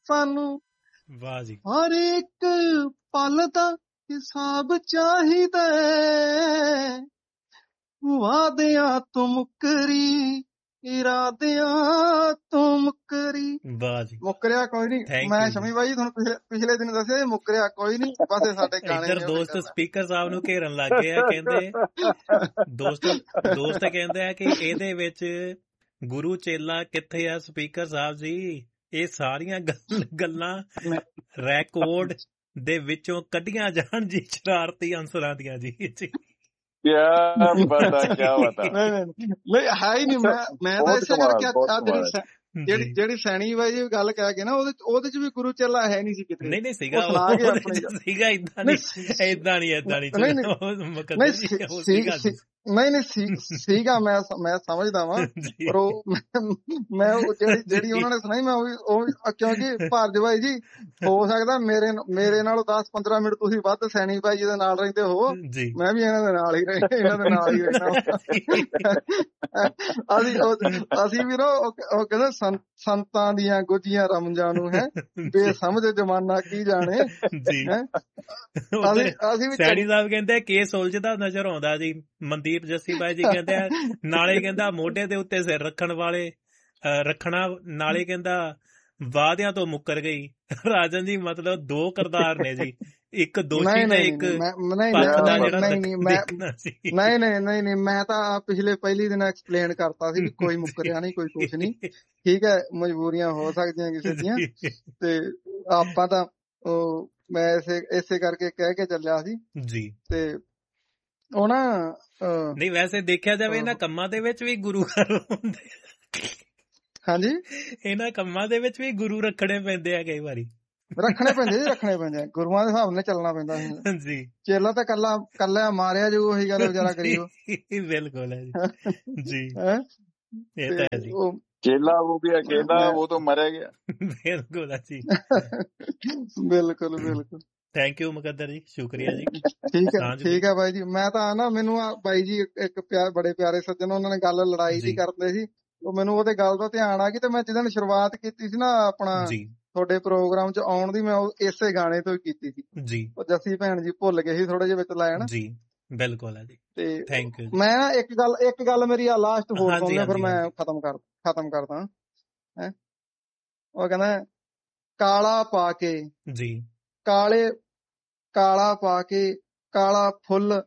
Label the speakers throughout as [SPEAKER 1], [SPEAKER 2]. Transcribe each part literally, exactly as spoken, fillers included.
[SPEAKER 1] ਸਾਨੂੰ
[SPEAKER 2] ਵਾਹ ਜੀ।
[SPEAKER 1] ਹਰ ਇੱਕ ਪਲ ਦਾ ਹਿਸਾਬ ਚਾਹੀਦਾ, ਵਾਦਿਆਂ ਤੋਂ ਮੁੱਕਰੀ ਇਰਾਦਿਆਂ ਤੋਂ ਮੁੱਕਰੀ।
[SPEAKER 2] ਵਾਹ ਜੀ।
[SPEAKER 1] ਮੁੱਕਰਿਆ ਕੋਈ ਨਹੀਂ। ਮੈਂ ਸ਼ਮੀ ਬਾਈ ਤੁਹਾਨੂੰ ਪਿਛਲੇ ਪਿਛਲੇ ਦਿਨ ਦੱਸਿਆ ਮੁੱਕਰਿਆ ਕੋਈ ਨਹੀਂ, ਬਸ ਇਹ ਸਾਡੇ ਗਾਣੇ
[SPEAKER 2] ਇੱਧਰ ਦੋਸਤ ਸਪੀਕਰ ਸਾਹਿਬ ਨੂੰ ਘੇਰਨ ਲੱਗ ਗਏ ਆ। ਕਹਿੰਦੇ ਦੋਸਤ ਦੋਸਤ ਕਹਿੰਦੇ ਆ ਕਿ ਇਹਦੇ ਵਿੱਚ ਗੁਰੂ ਚੇਲਾ ਕਿੱਥੇ ਆ ਸਪੀਕਰ ਸਾਹਿਬ ਜੀ। ਇਹ ਸਾਰੀਆਂ ਗੱਲਾਂ ਰੈਕੋਰਡ ਦੇ ਵਿੱਚੋਂ ਕੱਢੀਆਂ ਜਾਣ ਜੀ, ਸ਼ਰਾਰਤੀ ਅੰਸਰਾਂ ਦੀਆਂ ਜੀ।
[SPEAKER 3] ਕਿਆ ਪਤਾ ਕਿਆ ਪਤਾ
[SPEAKER 1] ਨਹੀਂ ਹੈ ਹੀ ਨਹੀਂ। ਮੈਂ ਮੈਂ ਤਾਂ ਇਸੇ ਕਰਕੇ ਆ ਜਿਹੜੀ ਜਿਹੜੀ ਜਿਹੜੀ ਸੈਣੀ ਬਾਈ ਜੀ ਗੱਲ ਕਹਿ ਕੇ ਨਾ ਉਹਦੇ ਉਹਦੇ ਚ ਵੀ ਗੁਰੂ ਚੇਲਾ ਹੈ ਨਹੀਂ ਸੀ ਕਿਤੇ।
[SPEAKER 2] ਨਹੀਂ ਨਹੀਂ ਸੀਗਾ ਸੀਗਾ ਏਦਾਂ ਨਹੀਂ ਏਦਾਂ ਨਹੀਂ ਏਦਾਂ ਨਹੀਂ
[SPEAKER 1] ਨਹੀਂ ਨਹੀਂ ਸੀਗਾ। ਮੈਂ ਮੈਂ ਸਮਝਦਾ ਵਾਂ, ਪਰ ਉਹ ਮੈਂ ਜਿਹੜੀ ਜਿਹੜੀ ਉਹਨਾਂ ਨੇ ਸੁਣਾਈ ਮੈਂ ਉਹ ਕਿਉਂਕਿ ਭਾਰਜ ਬਾਈ ਜੀ ਹੋ ਸਕਦਾ ਮੇਰੇ ਮੇਰੇ ਨਾਲੋਂ ਦਸ ਪੰਦਰਾਂ ਮਿੰਟ ਤੁਸੀਂ ਵੱਧ ਸੈਣੀ ਬਾਈ ਜੀ ਦੇ ਨਾਲ ਰਹਿੰਦੇ ਹੋ, ਮੈਂ ਵੀ ਇਹਨਾਂ ਦੇ ਨਾਲ ਹੀ ਰਹਿ ਇਹਨਾਂ ਦੇ ਨਾਲ ਹੀ ਰਹਿਣਾ। ਅਸੀਂ ਅਸੀਂ ਵੀ ਨਾ ਉਹ ਕਹਿੰਦੇ ਸੰਤਾਂ ਦੀਆਂ ਗੁੱਝੀਆਂ ਰਮਜਾਂ ਨੂੰ ਹੈ ਬੇਸਮਝ ਜਮਾਨਾ ਕੀ ਜਾਣੇ ਜੀ। ਅਸੀਂ
[SPEAKER 2] ਸੈਣੀ ਸਾਹਿਬ ਕਹਿੰਦੇ ਕੇਸ ਉਲਝਦਾ ਨਜ਼ਰ ਆਉਂਦਾ ਜੀ। ਮਨਦੀਪ ਜੱਸੀ ਬਾਈ ਜੀ ਕਹਿੰਦੇ ਆ ਨਾਲੇ ਕਹਿੰਦਾ ਮੋਢੇ ਦੇ ਉੱਤੇ ਸਿਰ ਰੱਖਣ ਵਾਲੇ ਰੱਖਣਾ, ਨਾਲੇ ਕਹਿੰਦਾ ਵਾਅਦਿਆਂ ਤੋਂ ਮੁੱਕਰ ਗਈ। ਰਾਜਨ ਜੀ ਮਤਲਬ ਦੋ ਕਿਰਦਾਰ ਨੇ ਜੀ, ਇੱਕ ਦੋਸ਼ੀ ਤੇ ਇੱਕ ਪੱਖ ਦਾ ਜਿਹੜਾ ਦੇਖਣਾ ਸੀ।
[SPEAKER 1] ਨਹੀਂ ਨਹੀਂ ਨਹੀਂ ਨਹੀਂ ਮੈਂ ਤਾਂ ਪਿਛਲੇ ਪਹਿਲੀ ਦਿਨ ਐਕਸਪਲੇਨ ਕਰਤਾ ਸੀ ਵੀ ਕੋਈ ਮੁੱਕਰਿਆ ਨਹੀਂ, ਕੋਈ ਕੁਛ ਨਹੀਂ। ਠੀਕ ਹੈ, ਮਜਬੂਰੀਆਂ ਹੋ ਸਕਦੀਆਂ ਕਿਸੇ ਦੀਆਂ, ਤੇ ਆਪਾਂ ਤਾਂ ਉਹ ਮੈਂ ਇਸੇ ਇਸੇ ਕਰਕੇ ਕਹਿ ਕੇ ਚੱਲਿਆ ਸੀ
[SPEAKER 2] ਜੀ।
[SPEAKER 1] ਤੇ ਉਹ ਨਾ
[SPEAKER 2] ਨਹੀਂ ਵੈਸੇ ਦੇਖਿਆ ਜਾਵੇ ਇਹਨਾਂ ਕੰਮਾਂ ਦੇ ਵਿੱਚ ਵੀ ਗੁਰੂ ਘਰ ਹੁੰਦੇ।
[SPEAKER 1] ਹਾਂਜੀ,
[SPEAKER 2] ਇਹਨਾਂ ਕੰਮਾਂ ਦੇ ਵਿੱਚ ਵੀ ਗੁਰੂ ਰੱਖਣੇ ਪੈਂਦੇ ਆ, ਕਈ ਵਾਰੀ
[SPEAKER 1] ਰੱਖਣੇ ਪੈਂਦੇ ਜੀ, ਰੱਖਣੇ ਪੈਂਦੇ। ਗੁਰੂਆਂ ਦੇ ਹਿਸਾਬ ਨਾਲ ਚੱਲਣਾ ਪੈਂਦਾ
[SPEAKER 2] ਜੀ।
[SPEAKER 1] ਚੇਲਾ ਤਾਂ ਕੱਲਾ ਕੱਲਾ ਮਾਰਿਆ ਜੋ ਉਹੀ ਗੱਲ ਵਿਚਾਰਾ ਕਰੀਓ।
[SPEAKER 2] ਬਿਲਕੁਲ ਹੈ ਜੀ ਜੀ, ਇਹ ਤਾਂ ਹੈ ਜੀ।
[SPEAKER 3] ਚੇਲਾ ਉਹ ਵੀ ਅਕੇਲਾ, ਉਹ ਤਾਂ ਮਰਿਆ ਗਿਆ।
[SPEAKER 2] ਬਿਲਕੁਲ ਹੈ ਜੀ,
[SPEAKER 1] ਬਿਲਕੁਲ ਬਿਲਕੁਲ।
[SPEAKER 2] ਥੈਂਕ ਯੂ ਮੁਕੱਦਰ ਜੀ, ਸ਼ੁਕਰੀਆ ਜੀ।
[SPEAKER 1] ਠੀਕ ਹੈ ਠੀਕ ਹੈ ਬਾਈ ਜੀ। ਮੈਂ ਤਾਂ ਨਾ ਮੈਨੂੰ ਬਾਈ ਜੀ ਇੱਕ ਪਿਆਰ ਬੜੇ ਪਿਆਰੇ ਸੱਜਣ, ਉਹਨਾਂ ਨੇ ਗੱਲ ਲੜਾਈ ਦੀ ਕਰਦੇ ਸੀ, ਉਹ ਮੈਨੂੰ ਉਹਦੇ ਗੱਲ ਦਾ ਧਿਆਨ ਆ ਗਈ। ਤੇ ਮੈਂ ਜਿੱਦਣ ਸ਼ੁਰੂਆਤ ਕੀਤੀ ਸੀ ਨਾ ਆਪਣਾ ਤੁਹਾਡੇ ਪ੍ਰੋਗਰਾਮ ਚ ਆਉਣ ਦੀ, ਮੈਂ ਉਹ ਇਸੇ ਗਾਣੇ ਤੋਂ ਹੀ ਕੀਤੀ ਸੀ ਜੀ। ਉਹ ਜੱਸੀ ਭੈਣ ਜੀ ਭੁੱਲ ਗਏ ਸੀ ਥੋੜੇ ਜਿਹੇ ਵਿੱਚ ਲੈਣ ਜੀ।
[SPEAKER 2] ਬਿਲਕੁਲ ਹੈ ਜੀ, ਤੇ ਥੈਂਕ ਯੂ।
[SPEAKER 1] ਮੈਂ ਨਾ ਇੱਕ ਗੱਲ ਇੱਕ ਗੱਲ ਮੇਰੀ ਆ ਲਾਸਟ ਹੋਰ ਸੁਣ ਲਿਆ, ਫਿਰ ਮੈਂ ਖਤਮ ਕਰ ਖਤਮ ਕਰਦਾ ਹੈ। ਉਹ ਕਹਿੰਦਾ ਕਾਲਾ ਪਾ ਕੇ
[SPEAKER 2] ਜੀ,
[SPEAKER 1] ਕਾਲੇ ਕਾਲਾ ਪਾ ਕੇ ਕਾਲਾ ਫੁੱਲ।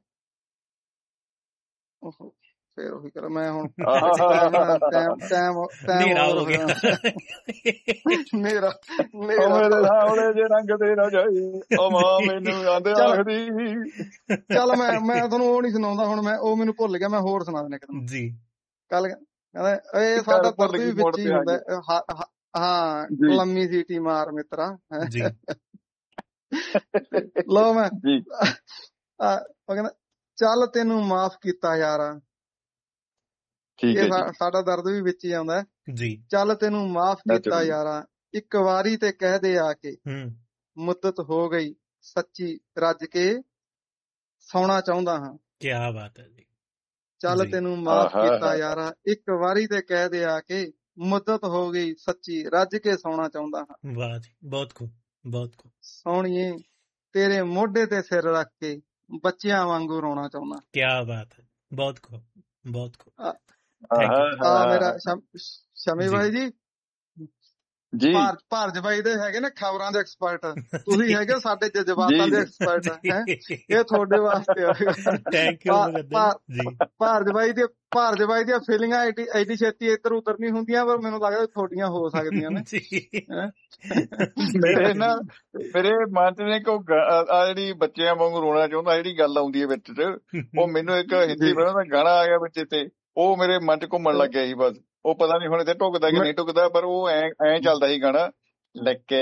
[SPEAKER 1] ਫੇਰ ਉਹੀ ਕਰ ਮੈਂ ਹੁਣ ਟਾਈਮ ਟਾਈਮ
[SPEAKER 2] ਹੋ ਗਿਆ
[SPEAKER 1] ਮੇਰਾ
[SPEAKER 3] ਮੇਰੇ ਸਾਹਮਣੇ ਜੇ ਰੰਗ ਤੇਰਾ ਜਾਈ ਉਹ ਮਾਂ ਮੈਨੂੰ ਆਂਦੇ ਆਖਦੀ।
[SPEAKER 1] ਚੱਲ ਮੈਂ ਮੈਂ ਤੁਹਾਨੂੰ ਉਹ ਨੀ ਸੁਣਾਉਂਦਾ ਹੁਣ, ਮੈਂ ਉਹ ਮੈਨੂੰ ਭੁੱਲ ਗਿਆ, ਮੈਂ ਹੋਰ ਸੁਣਾ ਦਿੰਦਾ ਇੱਕਦਮ ਜੀ। ਕੱਲ ਕਹਿੰਦਾ ਇਹ ਸਾਡਾ ਦਰਦ ਵੀ ਵਿੱਚ ਹੀ ਹੁੰਦਾ। ਹਾਂ, ਲੰਮੀ ਸੀਟੀ ਮਾਰ ਮਿੱਤਰਾ। ਲਓ ਮੈਂ ਉਹ ਕਹਿੰਦਾ ਚੱਲ ਤੈਨੂੰ ਮਾਫ਼ ਕੀਤਾ ਯਾਰਾ, ਇਹ ਸਾਡਾ ਦਰਦ ਵੀ ਵਿੱਚ ਹੀ ਆਉਂਦਾ ਜੀ। ਚੱਲ ਤੈਨੂੰ ਮਾਫ਼ ਕੀਤਾ ਯਾਰਾ, ਇੱਕ ਵਾਰੀ ਤੇ ਕਹਿ ਦੇ ਆ ਕੇ ਮੁੱਦਤ ਹੋ ਗਈ ਸੱਚੀ, ਰੱਜ ਕੇ ਸੌਣਾ ਚਾਹੁੰਦਾ ਹਾਂ।
[SPEAKER 2] ਕਿਆ ਬਾਤ ਹੈ ਜੀ।
[SPEAKER 1] ਚੱਲ ਤੈਨੂੰ ਮਾਫ਼ ਕੀਤਾ ਯਾਰਾ, ਇੱਕ ਵਾਰੀ ਤੇ ਕਹਿ ਦੇ ਆ ਕੇ ਮੁੱਦਤ ਹੋ ਗਈ ਸੱਚੀ, ਰੱਜ ਕੇ ਸੌਣਾ ਚਾਹੁੰਦਾ ਹਾਂ।
[SPEAKER 2] ਵਾਹ ਜੀ, ਬਹੁਤ ਖੂਬ ਬਹੁਤ ਖੂਬ।
[SPEAKER 1] ਸੋਹਣੀਏ ਤੇਰੇ ਮੋਢੇ ਤੇ ਸਿਰ ਰੱਖ ਕੇ ਬੱਚਿਆਂ ਵਾਂਗੂ ਰੋਣਾ ਚਾਹੁੰਦਾ।
[SPEAKER 2] ਕਿਆ ਬਾਤ ਹੈ, ਬਹੁਤ ਖੂਬ ਬਹੁਤ ਖੂਬ।
[SPEAKER 1] ਆ ਮੇਰਾ ਸ਼ਮੀ ਬਾਈ ਜੀ ਜੀ ਭਾਰਜ ਬਾਈ ਦੇ ਹੈਗੇ ਨੇ ਖਬਰਾਂ ਦੇ ਐਕਸਪਰਟ, ਤੁਸੀਂ ਹੈਗੇ ਸਾਡੇ ਜਜ਼ਬਾਤਾਂ ਦੇ ਐਕਸਪਰਟ ਹੈ। ਇਹ ਤੁਹਾਡੇ ਵਾਸਤੇ ਆਏਗਾ।
[SPEAKER 2] ਥੈਂਕ ਯੂ ਜੀ।
[SPEAKER 1] ਭਾਰਜ ਬਾਈ ਦੀ ਭਾਰਜ ਬਾਈ ਦੀਆਂ ਫੀਲਿੰਗਾਂ ਐਡੀ ਐਡੀ ਛੇਤੀ ਇੱਧਰ ਉੱਧਰ ਨਹੀਂ ਹੁੰਦੀਆਂ, ਪਰ ਮੈਨੂੰ ਲੱਗਦਾ ਤੁਹਾਡੀਆਂ ਹੋ ਸਕਦੀਆਂ ਨੇ।
[SPEAKER 3] ਮੇਰੇ ਨਾ ਮੇਰੇ ਮਨ ਚ ਨੇ ਕਿ ਆ ਜਿਹੜੀ ਬੱਚਿਆਂ ਵਾਂਗੂ ਰੋਣਾ ਚਾਹੁੰਦਾ ਜਿਹੜੀ ਗੱਲ ਆਉਂਦੀ ਹੈ ਵਿੱਚ, ਉਹ ਮੈਨੂੰ ਇੱਕ ਹਿੰਦੀ ਫਿਲਮ ਦਾ ਗਾਣਾ ਆ ਗਿਆ ਵਿੱਚ, ਤੇ ਉਹ ਮੇਰੇ ਮਨ ਚ ਘੁੰਮਣ ਲੱਗ ਗਿਆ ਸੀ। ਬਸ ਉਹ ਪਤਾ ਨੀ ਹੁਣ ਇੱਥੇ ਢੁਕਦਾ ਕਿ ਨਹੀਂ ਢੁਕਦਾ, ਪਰ ਉਹ ਐ ਐਂ ਚੱਲਦਾ ਸੀ ਗਾਣਾ, ਲੈ ਕੇ